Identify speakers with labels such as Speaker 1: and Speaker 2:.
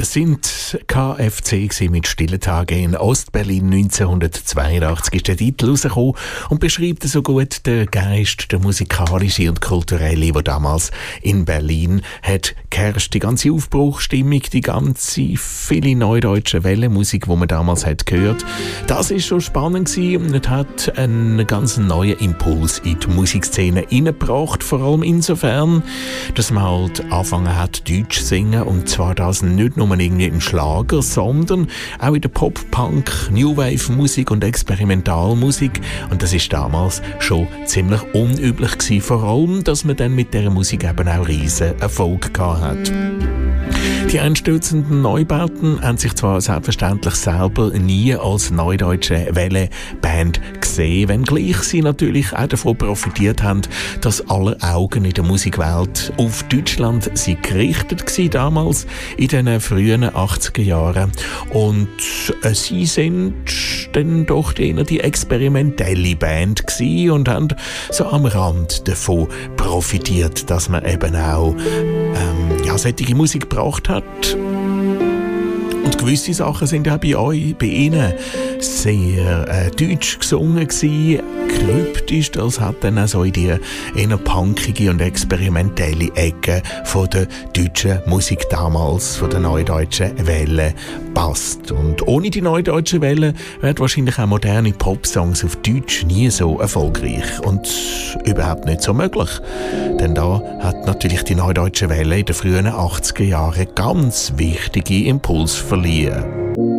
Speaker 1: Das sind KFC mit «Stille Tage» in Ostberlin 1982 ist der Titel rausgekommen und beschreibt so gut den Geist, der musikalische und kulturelle, der damals in Berlin hat geherrscht. Die ganze Aufbruchstimmung, die ganze viele neudeutsche Wellenmusik, die man damals hat gehört, das ist schon spannend gewesen und hat einen ganz neuen Impuls in die Musikszene hineingebracht, vor allem insofern, dass man halt angefangen hat, Deutsch zu singen, und zwar das nicht nur irgendwie im Schlager, sondern auch in der Pop-Punk, New Wave-Musik und Experimentalmusik. Und das ist damals schon ziemlich unüblich gewesen, vor allem, dass man dann mit dieser Musik eben auch riesen Erfolg gehabt hat. Die einstürzenden Neubauten haben sich zwar selbstverständlich selber nie als neudeutsche Welle-Band gesehen, wenngleich sie natürlich auch davon profitiert haben, dass alle Augen in der Musikwelt auf Deutschland sind gerichtet waren, damals in den frühen 80er Jahren. Und sie sind dann doch eher die experimentelle Band gewesen und haben so am Rand davon profitiert, dass man eben auch solche Musik gebracht hat. Und gewisse Sachen sind auch bei Ihnen sehr deutsch gesungen gewesen, kryptisch. Das hat dann auch so in die eher punkige und experimentelle Ecke von der deutschen Musik damals, von der neudeutschen Welle passt. Und ohne die neudeutsche Welle wären wahrscheinlich auch moderne Popsongs auf Deutsch nie so erfolgreich und überhaupt nicht so möglich. Denn da hat natürlich die neudeutsche Welle in den frühen 80er Jahren ganz wichtige Impulse verliehen.